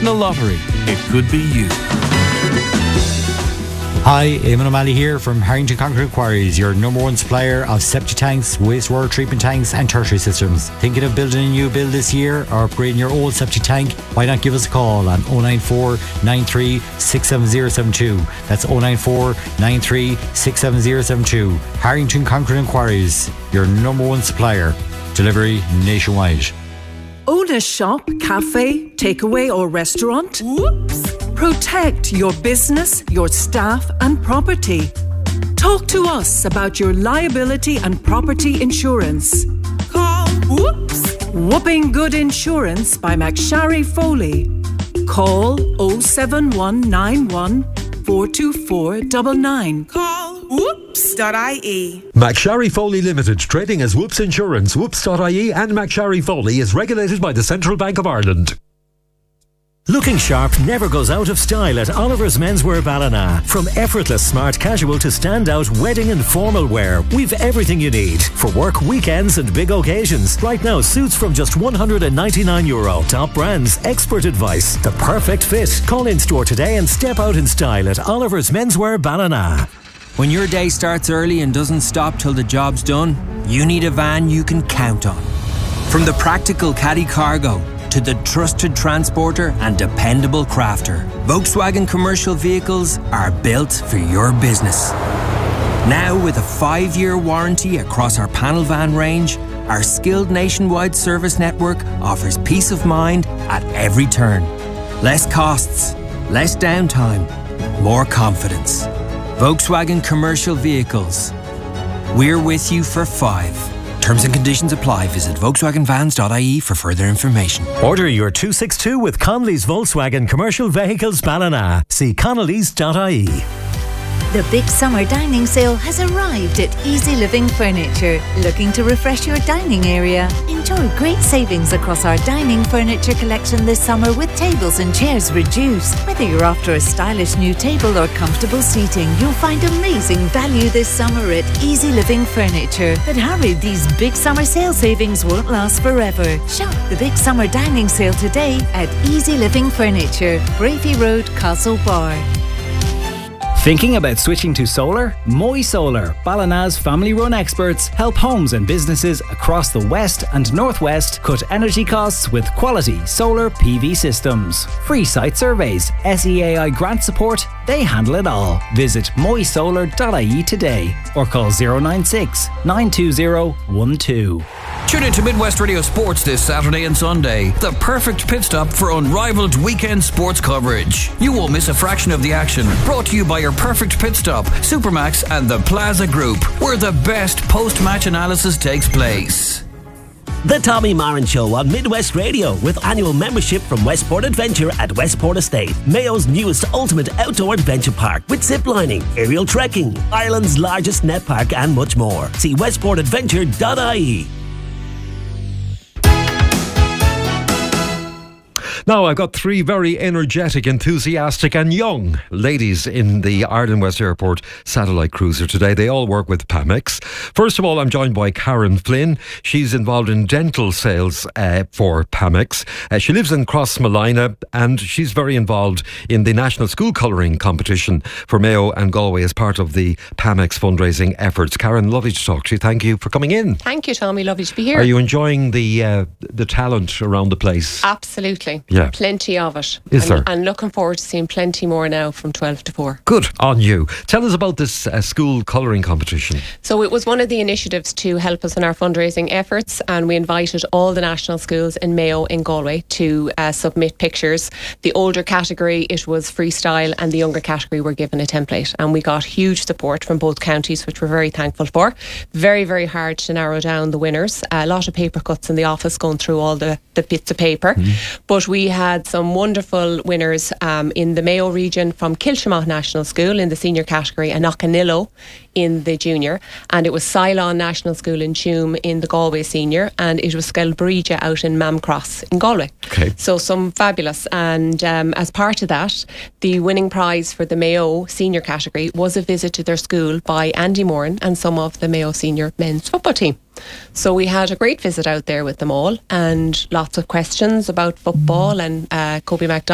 The lottery. It could be you. Hi, Eamon O'Malley here from Harrington Concrete Quarries, your number one supplier of septic tanks, wastewater treatment tanks and tertiary systems. Thinking of building a new build this year or upgrading your old septic tank? Why not give us a call on 094 93 67072. That's 094 93 67072. Harrington Concrete Quarries, your number one supplier. Delivery nationwide. Own a shop, cafe, takeaway or restaurant? Whoops! Protect your business, your staff and property. Talk to us about your liability and property insurance. Call Whoops! Whooping Good Insurance by McSharry Foley. Call 07191 424 99. Call Whoops.ie. McSharry Foley Limited, trading as Whoops Insurance, Whoops.ie and McSharry Foley is regulated by the Central Bank of Ireland. Looking sharp never goes out of style at Oliver's Menswear Ballina. From effortless smart casual to standout wedding and formal wear, we've everything you need for work, weekends and big occasions. Right now, suits from just €199. Top brands, expert advice, the perfect fit. Call in store today and step out in style at Oliver's Menswear Ballina. When your day starts early and doesn't stop till the job's done, you need a van you can count on. From the practical Caddy Cargo to the trusted transporter and dependable crafter, Volkswagen commercial vehicles are built for your business. Now with a 5-year warranty across our panel van range, our skilled nationwide service network offers peace of mind at every turn. Less costs, less downtime, more confidence. Volkswagen commercial vehicles. We're with you for 5. Terms and conditions apply. Visit VolkswagenVans.ie for further information. Order your 262 with Connolly's Volkswagen Commercial Vehicles Ballina. See Connolly's.ie. The big summer dining sale has arrived at Easy Living Furniture. Looking to refresh your dining area? Enjoy great savings across our dining furniture collection this summer with tables and chairs reduced. Whether you're after a stylish new table or comfortable seating, you'll find amazing value this summer at Easy Living Furniture. But hurry, these big summer sale savings won't last forever. Shop the big summer dining sale today at Easy Living Furniture, Bravey Road, Castlebar. Thinking about switching to solar? Moy Solar, Ballina's family-run experts, help homes and businesses across the West and Northwest cut energy costs with quality solar PV systems. Free site surveys, SEAI grant support, they handle it all. Visit moysolar.ie today or call 096 920 12. Tune in to Midwest Radio Sports this Saturday and Sunday. The perfect pit stop for unrivaled weekend sports coverage. You won't miss a fraction of the action. Brought to you by your perfect pit stop, Supermax and the Plaza Group, where the best post-match analysis takes place. The Tommy Moran Show on Midwest Radio with annual membership from Westport Adventure at Westport Estate, Mayo's newest ultimate outdoor adventure park with ziplining, aerial trekking, Ireland's largest net park and much more. See westportadventure.ie. Now, I've got 3 very energetic, enthusiastic and young ladies in the Ireland West Airport satellite cruiser today. They all work with Pamex. First of all, I'm joined by Karen Flynn. She's involved in dental sales for Pamex. She lives in Crossmolina and she's very involved in the National School Colouring Competition for Mayo and Galway as part of the Pamex fundraising efforts. Karen, lovely to talk to you. Thank you for coming in. Thank you, Tommy. Lovely to be here. Are you enjoying the talent around the place? Absolutely. Yeah. Plenty of it. Is there? And looking forward to seeing plenty more now from 12 to 4. Good on you. Tell us about this school colouring competition. So it was one of the initiatives to help us in our fundraising efforts, and we invited all the national schools in Mayo in Galway to submit pictures. The older category, it was freestyle, and the younger category were given a template, and we got huge support from both counties, which we're very thankful for. Very, very hard to narrow down the winners. A lot of paper cuts in the office going through all the bits of paper. But we had some wonderful winners in the Mayo region from Kilshamont National School in the senior category and Knockanillo in the junior, and it was Cylon National School in Tuam in the Galway senior, and it was Skelbrija out in Mamcross in Galway. Okay. So some fabulous, and as part of that, the winning prize for the Mayo senior category was a visit to their school by Andy Moran and some of the Mayo senior men's football team. So we had a great visit out there with them all, and lots of questions about football and Kobe MacDonald